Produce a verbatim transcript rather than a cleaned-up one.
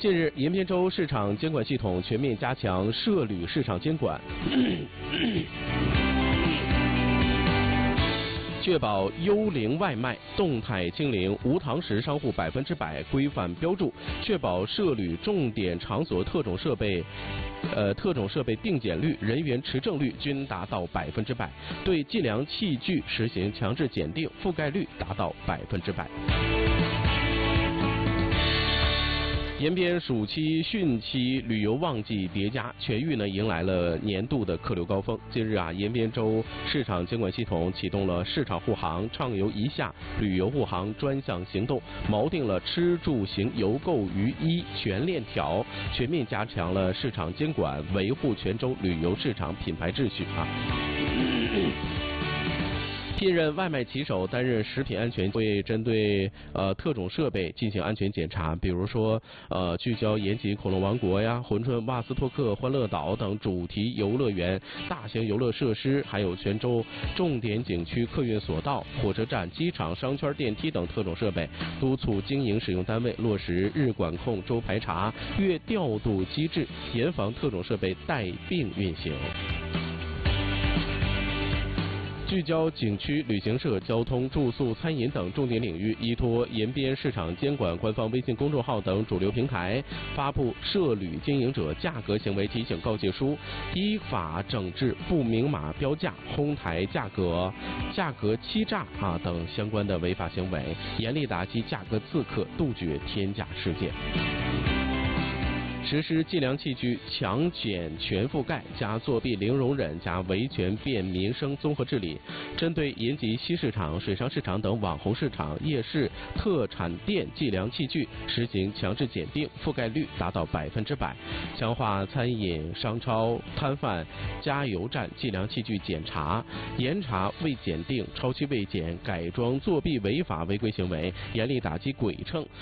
近日，延边州市场监管系统全面加强涉铝市场监管，确保优零外卖、动态清零、无堂食商户百分之百规范标注，确保涉铝重点场所特种设备。呃，特种设备定检率、人员持证率均达到百分之百，对计量器具实行强制检定，覆盖率达到百分之百。延边暑期、汛期旅游旺季叠加，全域呢迎来了年度的客流高峰。近日啊，延边州市场监管系统启动了市场护航、畅游一下旅游护航专项行动，锚定了吃住行游购于一全链条，全面加强了市场监管，维护全州旅游市场品牌秩序啊。聘任外卖骑手担任食品安全，会针对呃特种设备进行安全检查，比如说呃聚焦延吉恐龙王国呀、珲春瓦斯托克欢乐岛等主题游乐园、大型游乐设施，还有全州重点景区客运索道、火车站、机场、商圈电梯等特种设备，督促经营使用单位落实日管控、周排查、月调度机制，严防特种设备带病运行。聚焦景区、旅行社、交通、住宿、餐饮等重点领域，依托延边市场监管官方微信公众号等主流平台，发布涉铝经营者价格行为提醒告诫书，依法整治不明码标价、哄抬价格、价格欺诈啊等相关的违法行为，严厉打击价格刺客，杜绝天价事件。实施计量器具强检全覆盖加作弊零容忍加维权便民生综合治理，针对延吉西市场、水上市场等网红市场、夜市、特产店计量器具实行强制检定，覆盖率达到百分之百，强化餐饮、商超、摊贩、加油站计量器具检查，严查未检定、超期未检、改装、作弊违法违规行为，严厉打击鬼秤，